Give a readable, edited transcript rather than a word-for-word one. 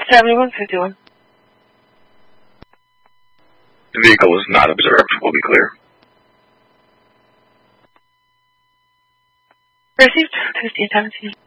7151. The vehicle was not observed, will be clear. Received 1517.